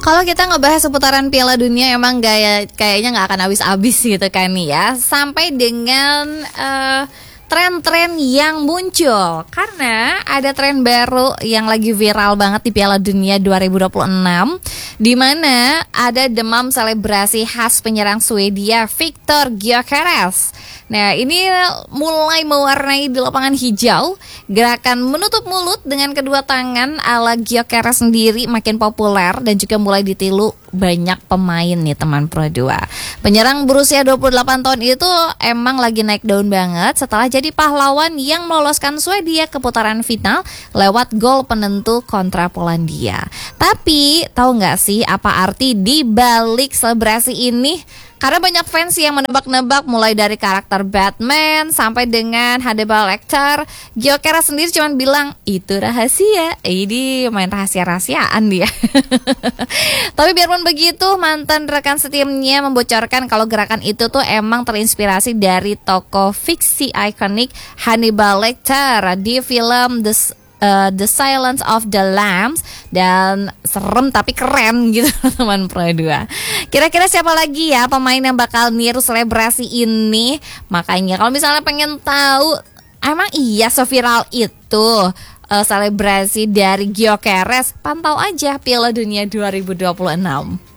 Kalau kita ngebahas seputaran Piala Dunia emang kayaknya nggak akan habis-habis gitu kan ya. Sampai dengan tren-tren yang muncul. Karena ada tren baru yang lagi viral banget di Piala Dunia 2026, di mana ada demam selebrasi khas penyerang Swedia Viktor Gyökeres. Nah, ini mulai mewarnai di lapangan hijau. Gerakan menutup mulut dengan kedua tangan ala Gyökeres sendiri makin populer dan juga mulai ditiru banyak pemain nih teman Pro 2. Penyerang berusia 28 tahun itu emang lagi naik daun banget setelah jadi pahlawan yang meloloskan Swedia ke putaran final lewat gol penentu kontra Polandia. Tapi tahu nggak sih apa arti di balik selebrasi ini? Karena banyak fans yang menebak-nebak mulai dari karakter Batman sampai dengan Hannibal Lecter. Gyökeres sendiri cuma bilang itu rahasia. Ini main rahasia-rahasiaan dia. Tapi biarpun begitu, mantan rekan setimnya membocorkan kalau gerakan itu tuh emang terinspirasi dari tokoh fiksi ikonik Hannibal Lecter di film The Silence of the Lambs. Dan serem tapi keren gitu teman Pro 2. Kira-kira siapa lagi ya pemain yang bakal niru selebrasi ini? Makanya kalau misalnya pengen tahu emang iya seviral itu selebrasi dari Gyökeres, pantau aja Piala Dunia 2026.